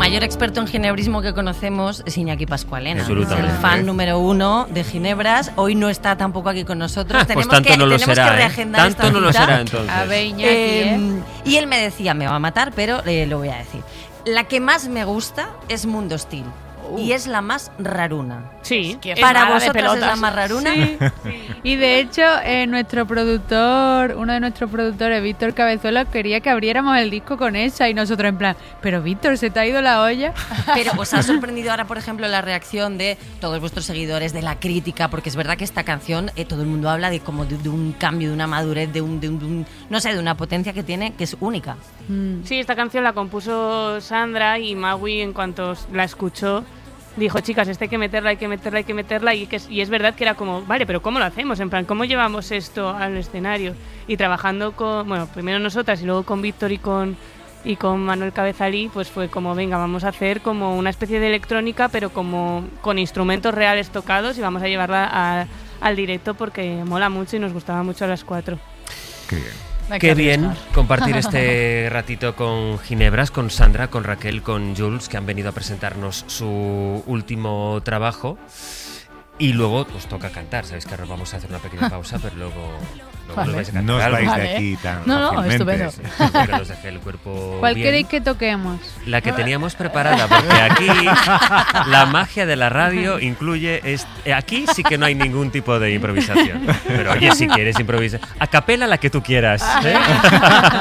mayor experto en ginebrismo que conocemos es Iñaki Pascualena. Absolutamente. Es el fan número 1 de ginebras. Hoy no está tampoco aquí con nosotros. Pues tanto no lo será, que reagendar tanto esta no lo cita. será entonces. A ver, Iñaki, Y él me decía, me va a matar, pero lo voy a decir. La que más me gusta es Mundo Steel. Y es la más raruna. Sí. Que es Para mala de vosotras es pelotas. la más raruna. Sí. Y de hecho, nuestro productor, uno de nuestros productores, Víctor Cabezuela, quería que abriéramos el disco con esa y nosotros en plan, pero Víctor, ¿se te ha ido la olla? Pero os ha sorprendido ahora, por ejemplo, la reacción de todos vuestros seguidores, de la crítica, porque es verdad que esta canción, todo el mundo habla de como de un cambio, de una madurez, de un no sé, de una potencia que tiene, que es única. Sí, esta canción la compuso Sandra y Maui, en cuanto la escuchó, dijo, chicas, hay que meterla, hay que meterla, y es verdad que era como, vale, pero ¿cómo lo hacemos? En plan, ¿cómo llevamos esto al escenario? Y trabajando con, bueno, primero nosotras y luego con Víctor y con Manuel Cabezalí, pues fue como, venga, vamos a hacer como una especie de electrónica, pero como con instrumentos reales tocados, y vamos a llevarla al directo porque mola mucho y nos gustaba mucho a las 4. Qué bien. Qué bien compartir este ratito con Ginebras, con Sandra, con Raquel, con Jules, que han venido a presentarnos su último trabajo. Y luego pues toca cantar. Sabéis que ahora vamos a hacer una pequeña pausa, pero luego Vale. nos vais a cantar No os algo. vais de Vale. aquí tan No, fácilmente. estupendo. Que nos deje el cuerpo ¿Cuál bien. queréis que toquemos? La que teníamos preparada, porque aquí la magia de la radio incluye... Aquí sí que no hay ningún tipo de improvisación. Pero oye, si quieres improvisar, a capela la que tú quieras. ¿eh?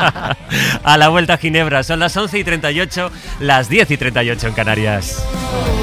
A la vuelta a Ginebra, son las 11:38, las 10:38 en Canarias.